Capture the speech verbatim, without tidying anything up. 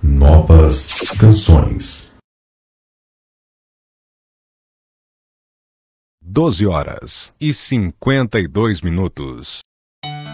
Novas canções. Doze horas e cinquenta e dois minutos.